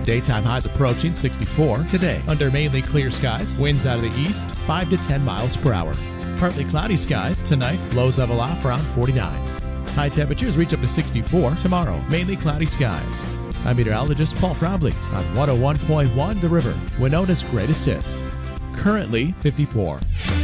Daytime highs approaching 64 today under mainly clear skies. Winds out of the east 5 to 10 miles per hour. Partly cloudy skies tonight. Lows level off around 49. High temperatures reach up to 64 tomorrow. Mainly cloudy skies. I'm meteorologist Paul Frobley on 101.1 The River, Winona's greatest hits. Currently 54.